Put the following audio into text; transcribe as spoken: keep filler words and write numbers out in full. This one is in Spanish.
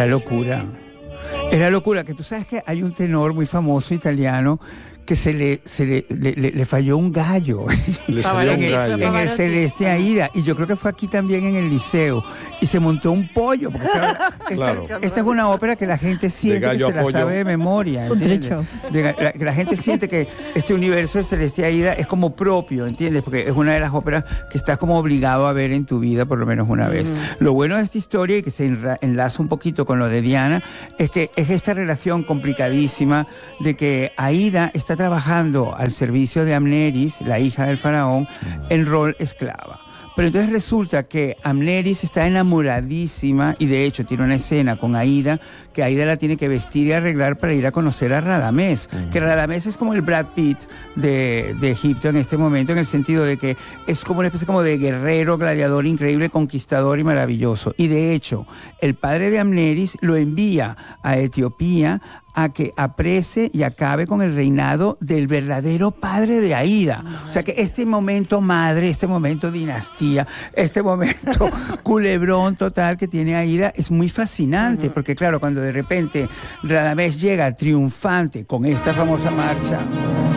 Era locura. Era locura, que tú sabes que hay un tenor muy famoso italiano que se le, se le, le, le, le falló un gallo, Le salió un gallo. en el Celeste Aida, y yo creo que fue aquí también en el Liceo, y se montó un pollo, porque claro, esta, Claro. esta es una ópera que la gente siente que gallo se a la pollo. sabe de memoria, Un ¿entiendes? trecho. De, la, que la gente siente que este universo de Celeste Aida es como propio, ¿entiendes? Porque es una de las óperas que estás como obligado a ver en tu vida por lo menos una vez. Lo bueno de esta historia, y que se enra- enlaza un poquito con lo de Diana, es que es esta relación complicadísima de que Aida está trabajando al servicio de Amneris, la hija del faraón, en rol esclava. Pero entonces resulta que Amneris está enamoradísima, y de hecho tiene una escena con Aida, que Aida la tiene que vestir y arreglar para ir a conocer a Radamés, uh-huh. que Radamés es como el Brad Pitt de, de Egipto en este momento, en el sentido de que es como una especie como de guerrero, gladiador increíble, conquistador y maravilloso. Y de hecho, el padre de Amneris lo envía a Etiopía a que aprese y acabe con el reinado del verdadero padre de Aida. O sea que este momento madre, este momento dinastía, este momento culebrón total que tiene Aida es muy fascinante, uh-huh. porque claro, cuando de repente Radamés llega triunfante con esta famosa marcha